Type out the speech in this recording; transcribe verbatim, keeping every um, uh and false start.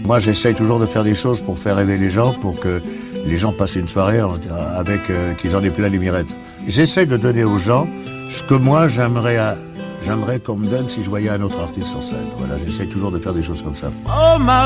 Moi, j'essaye toujours de faire des choses pour faire rêver les gens, pour que les gens passent une soirée avec euh, qu'ils en aient plein les mirettes. J'essaye de donner aux gens ce que moi j'aimerais, à, j'aimerais qu'on me donne si je voyais un autre artiste sur scène. Voilà, j'essaye toujours de faire des choses comme ça. Oh ma